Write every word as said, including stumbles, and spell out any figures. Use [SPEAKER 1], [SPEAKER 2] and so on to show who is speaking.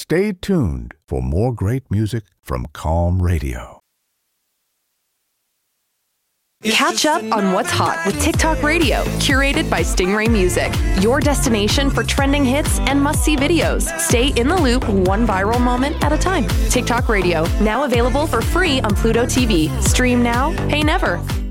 [SPEAKER 1] Stay tuned for more great music from Calm Radio.
[SPEAKER 2] Catch up on what's hot with TikTok Radio, curated by Stingray Music. Your destination for trending hits and must-see videos. Stay in the loop one viral moment at a time. TikTok Radio, now available for free on Pluto T V. Stream now, pay never.